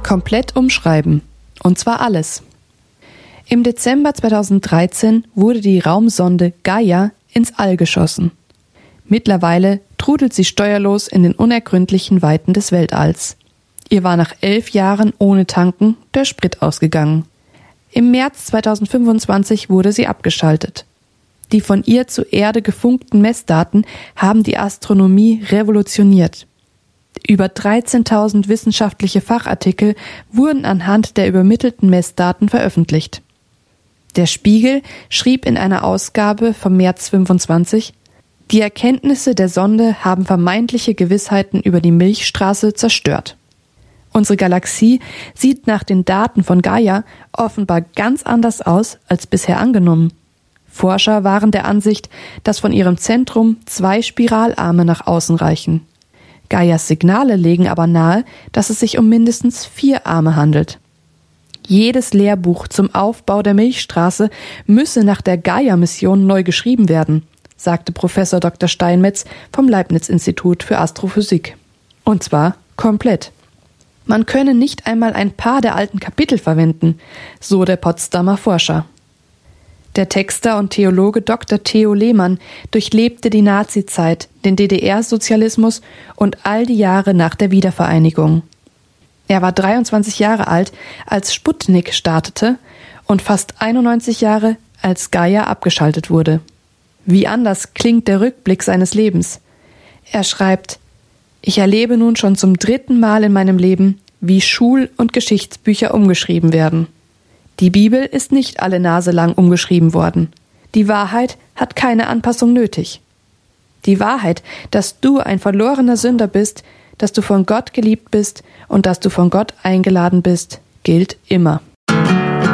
Komplett umschreiben. Und zwar alles. Im Dezember 2013 wurde die Raumsonde Gaia ins All geschossen. Mittlerweile trudelt sie steuerlos in den unergründlichen Weiten des Weltalls. Ihr war nach 11 Jahren ohne Tanken der Sprit ausgegangen. Im März 2025 wurde sie abgeschaltet. Die von ihr zur Erde gefunkten Messdaten haben die Astronomie revolutioniert. Über 13.000 wissenschaftliche Fachartikel wurden anhand der übermittelten Messdaten veröffentlicht. Der Spiegel schrieb in einer Ausgabe vom März 25: Die Erkenntnisse der Sonde haben vermeintliche Gewissheiten über die Milchstraße zerstört. Unsere Galaxie sieht nach den Daten von Gaia offenbar ganz anders aus als bisher angenommen. Forscher waren der Ansicht, dass von ihrem Zentrum 2 Spiralarme nach außen reichen. Gaias Signale legen aber nahe, dass es sich um mindestens 4 Arme handelt. Jedes Lehrbuch zum Aufbau der Milchstraße müsse nach der Gaia-Mission neu geschrieben werden, sagte Professor Dr. Steinmetz vom Leibniz-Institut für Astrophysik. Und zwar komplett. Man könne nicht einmal ein paar der alten Kapitel verwenden, so der Potsdamer Forscher. Der Texter und Theologe Dr. Theo Lehmann durchlebte die Nazizeit, den DDR-Sozialismus und all die Jahre nach der Wiedervereinigung. Er war 23 Jahre alt, als Sputnik startete und fast 91 Jahre, als Gaia abgeschaltet wurde. Wie anders klingt der Rückblick seines Lebens. Er schreibt: Ich erlebe nun schon zum 3. Mal in meinem Leben, wie Schul- und Geschichtsbücher umgeschrieben werden. Die Bibel ist nicht alle Nase lang umgeschrieben worden. Die Wahrheit hat keine Anpassung nötig. Die Wahrheit, dass du ein verlorener Sünder bist, dass du von Gott geliebt bist und dass du von Gott eingeladen bist, gilt immer.